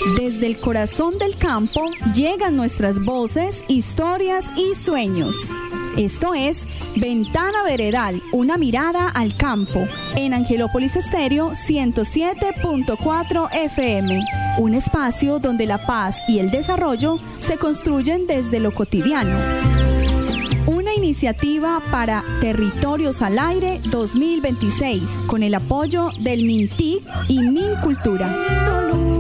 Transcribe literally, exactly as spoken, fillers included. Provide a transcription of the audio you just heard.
Desde el corazón del campo llegan nuestras voces, historias y sueños. Esto es Ventana Veredal, una mirada al campo, en Angelópolis Estéreo ciento siete punto cuatro F M. Un espacio donde la paz y el desarrollo se construyen desde lo cotidiano. Una iniciativa para Territorios al Aire dos mil veintiséis, con el apoyo del MINTIC y MINCULTURA.